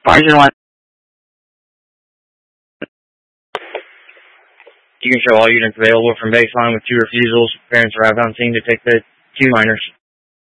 Oxygen 1. You can show all units available from baseline with 2 refusals. Parents arrive on scene to take the 2 minors.